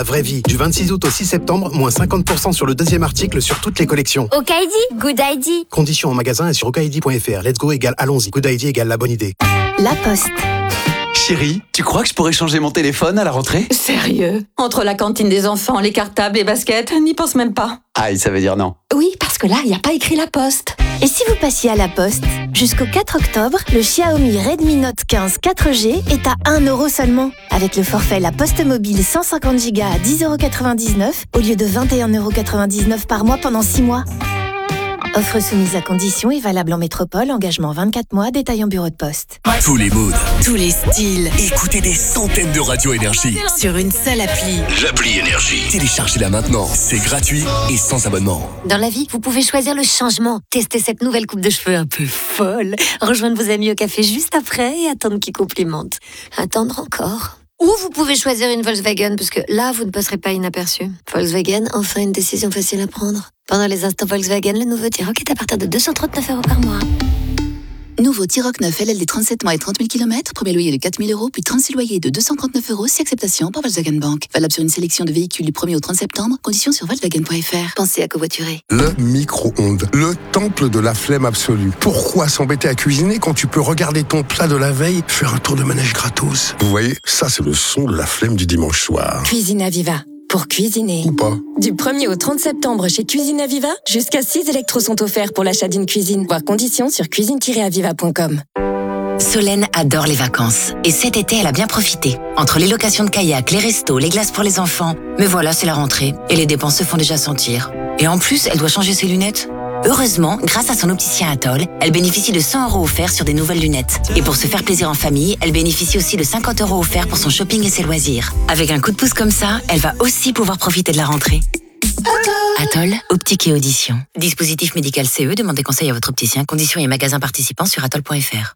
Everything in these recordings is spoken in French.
Vraie vie, du 26 août au 6 septembre, moins 50% sur le deuxième article sur toutes les collections. Okaidi, good idea. Conditions en magasin et sur okaidi.fr. Let's go égale allons-y. Good idea égale la bonne idée. La Poste. Chérie, tu crois que je pourrais changer mon téléphone à la rentrée ? Sérieux ? Entre la cantine des enfants, les cartables, les baskets, n'y pense même pas. Aïe, ça veut dire non. Oui, parce que là, il n'y a pas écrit La Poste. Et si vous passiez à La Poste ? Jusqu'au 4 octobre, le Xiaomi Redmi Note 15 4G est à 1 € seulement. Avec le forfait La Poste Mobile 150 Go à 10,99 € au lieu de 21,99 € par mois pendant 6 mois. Offre soumise à conditions et valable en métropole, engagement 24 mois, détail en bureau de poste. Tous les moods, tous les styles. Écoutez des centaines de radios Énergie sur une seule appli. L'appli Énergie. Téléchargez-la maintenant, c'est gratuit et sans abonnement. Dans la vie, vous pouvez choisir le changement. Tester cette nouvelle coupe de cheveux un peu folle. Rejoindre vos amis au café juste après et attendre qu'ils complimentent. Attendre encore. Ou vous pouvez choisir une Volkswagen, parce que là, vous ne passerez pas inaperçu. Volkswagen, enfin une décision facile à prendre. Pendant les instants Volkswagen, le nouveau T-Roc est à partir de 239 € par mois. Nouveau T-Roc 9 LLD 37 mois et 30 000 km, premier loyer de 4 000 €, puis 36 loyers de 239 € si acceptation par Volkswagen Bank. Valable sur une sélection de véhicules du 1er au 30 septembre, conditions sur Volkswagen.fr. Pensez à covoiturer. Le micro-ondes, le temple de la flemme absolue. Pourquoi s'embêter à cuisiner quand tu peux regarder ton plat de la veille, faire un tour de manège gratos ? Vous voyez, ça c'est le son de la flemme du dimanche soir. Cuisine Aviva. Pour cuisiner. Ou pas. Du 1er au 30 septembre chez Cuisine Aviva, jusqu'à 6 électros sont offerts pour l'achat d'une cuisine. Voir conditions sur cuisine-aviva.com. Solène adore les vacances. Et cet été, elle a bien profité. Entre les locations de kayak, les restos, les glaces pour les enfants. Mais voilà, c'est la rentrée. Et les dépenses se font déjà sentir. Et en plus, elle doit changer ses lunettes. Heureusement, grâce à son opticien Atoll, elle bénéficie de 100 € offerts sur des nouvelles lunettes. Et pour se faire plaisir en famille, elle bénéficie aussi de 50 € offerts pour son shopping et ses loisirs. Avec un coup de pouce comme ça, elle va aussi pouvoir profiter de la rentrée. Atoll, optique et audition. Dispositif médical CE, demandez conseil à votre opticien. Conditions et magasins participants sur atoll.fr.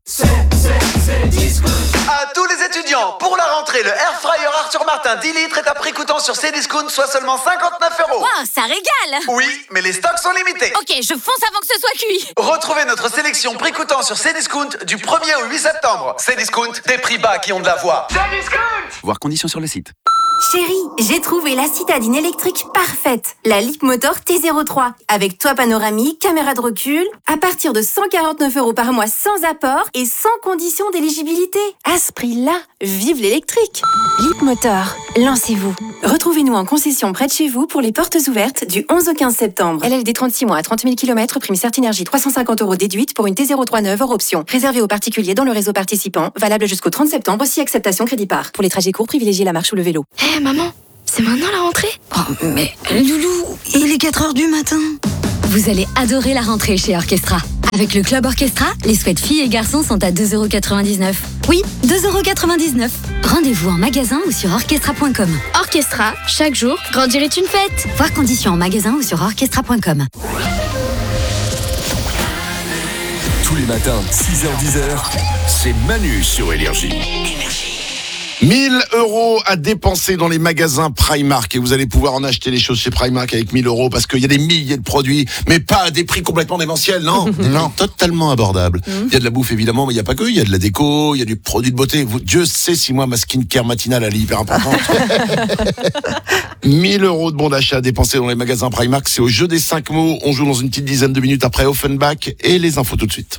À tous les étudiants, pour la rentrée, le Air Fryer Arthur Martin 10 litres est à prix coûtant sur Cdiscount, soit seulement 59 €. Wow, ça régale! Oui, mais les stocks sont limités. Ok, je fonce avant que ce soit cuit. Retrouvez notre sélection prix coûtant sur Cdiscount du 1er au 8 septembre. Cdiscount, des prix bas qui ont de la voix. Cdiscount! Voir conditions sur le site. Chérie, j'ai trouvé la citadine électrique parfaite. La Leapmotor T03. Avec toit panoramique, caméra de recul. À partir de 149 € par mois sans apport et sans condition d'éligibilité. À ce prix-là, vive l'électrique. Leapmotor, lancez-vous. Retrouvez-nous en concession près de chez vous pour les portes ouvertes du 11 au 15 septembre. LLD 36 mois à 30 000 km, prime Certinergie 350 € déduite pour une T03 neuve hors option. Réservé aux particuliers dans le réseau participant. Valable jusqu'au 30 septembre si acceptation crédit par. Pour les trajets courts, privilégiez la marche ou le vélo. Hé maman, c'est maintenant la rentrée ? Oh mais Loulou, il est 4 h du matin. Vous allez adorer la rentrée chez Orchestra. Avec le Club Orchestra, les sweats filles et garçons sont à 2,99 €. Oui, 2,99 €. Rendez-vous en magasin ou sur orchestra.com. Orchestra, chaque jour, grandir est une fête. Voir conditions en magasin ou sur orchestra.com. Tous les matins, 6h-10h, c'est Manu sur Énergie. 1 000 € à dépenser dans les magasins Primark et vous allez pouvoir en acheter les choses chez Primark avec 1 000 € parce qu'il y a des milliers de produits, mais pas à des prix complètement démentiels, non, non, totalement abordables. Il y a de la bouffe évidemment, mais il n'y a pas que, il y a de la déco, il y a du produit de beauté. Dieu sait si moi ma skincare matinale elle est hyper importante. 1 000 € de bons d'achat à dépenser dans les magasins Primark, c'est au jeu des 5 mots. On joue dans une petite dizaine de minutes après Offenbach et les infos tout de suite.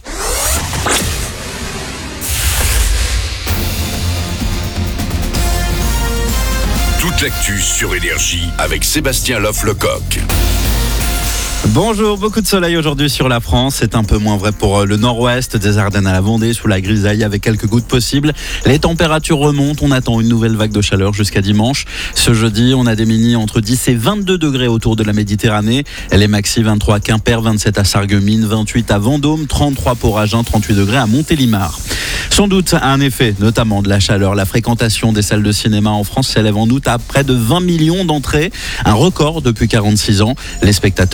Toute l'actu sur Énergie avec Sébastien Loff-Lecoq. Bonjour, beaucoup de soleil aujourd'hui sur la France. C'est un peu moins vrai pour le nord-ouest, des Ardennes à la Vendée, sous la grisaille avec quelques gouttes possibles. Les températures remontent, on attend une nouvelle vague de chaleur jusqu'à dimanche. Ce jeudi, on a des mini entre 10 et 22 degrés autour de la Méditerranée. Les maxi 23 à Quimper, 27 à Sarreguemines, 28 à Vendôme, 33 pour Agen, 38 degrés à Montélimar. Sans doute un effet, notamment de la chaleur. La fréquentation des salles de cinéma en France s'élève en août à près de 20 millions d'entrées, un record depuis 46 ans. Les spectateurs ont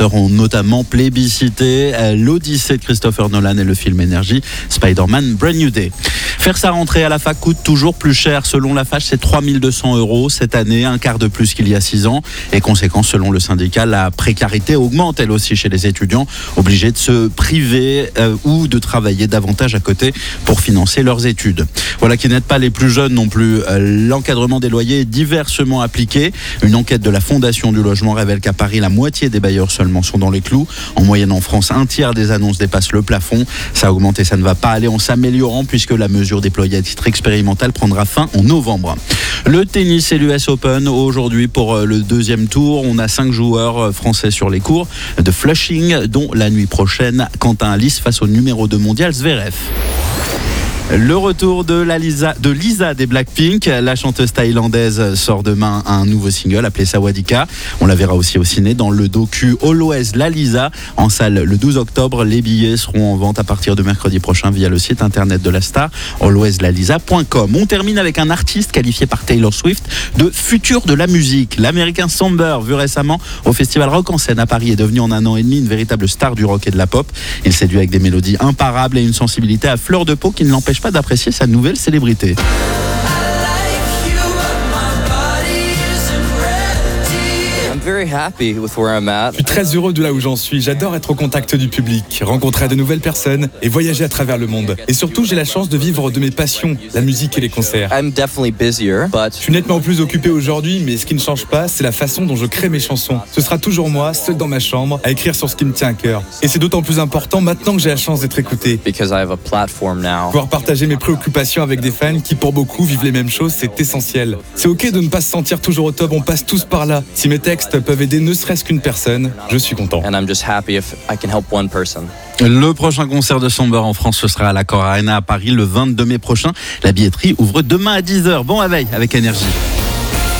notamment plébiscité l'Odyssée de Christopher Nolan et le film Énergie, Spider-Man Brand New Day. Faire sa rentrée à la fac coûte toujours plus cher. Selon la FACH, c'est 3 200 € cette année, un quart de plus qu'il y a 6 ans. Et conséquence, selon le syndicat, la précarité augmente elle aussi chez les étudiants, obligés de se priver ou de travailler davantage à côté pour financer leurs études. Voilà qui n'aide pas les plus jeunes non plus. L'encadrement des loyers est diversement appliqué. Une enquête de la Fondation du logement révèle qu'à Paris, la moitié des bailleurs seulement sont dans les clous. En moyenne en France, un tiers des annonces dépassent le plafond. Ça augmente et ça ne va pas aller en s'améliorant puisque la mesure déployée à titre expérimental prendra fin en novembre. Le tennis et l'US Open aujourd'hui pour le deuxième tour. On a 5 joueurs français sur les cours de Flushing, dont la nuit prochaine Quentin Alice face au numéro 2 mondial Zverev. Le retour de Lisa des Blackpink. La chanteuse thaïlandaise sort demain un nouveau single appelé Sawadika. On la verra aussi au ciné dans le docu Always La Lisa en salle le 12 octobre. Les billets seront en vente à partir de mercredi prochain via le site internet de la star alwayslalisa.com. On termine avec un artiste qualifié par Taylor Swift de futur de la musique. L'américain Somber, vu récemment au festival Rock en Seine à Paris, est devenu en 1 an et demi une véritable star du rock et de la pop. Il séduit avec des mélodies imparables et une sensibilité à fleur de peau qui ne l'empêche pas d'apprécier sa nouvelle célébrité. Je suis très heureux de là où j'en suis. J'adore être au contact du public, rencontrer de nouvelles personnes et voyager à travers le monde. Et surtout, j'ai la chance de vivre de mes passions, la musique et les concerts. Je suis nettement plus occupé aujourd'hui, mais ce qui ne change pas, c'est la façon dont je crée mes chansons. Ce sera toujours moi, seul dans ma chambre, à écrire sur ce qui me tient à cœur. Et c'est d'autant plus important maintenant que j'ai la chance d'être écouté. Pouvoir partager mes préoccupations avec des fans qui, pour beaucoup, vivent les mêmes choses, c'est essentiel. C'est ok de ne pas se sentir toujours au top, on passe tous par là. Si mes textes peuvent aider ne serait-ce qu'une personne, je suis content. Le prochain concert de Somber en France, ce sera à l'Accor Arena à Paris le 22 mai prochain. La billetterie ouvre demain à 10h. Bon réveil avec Énergie.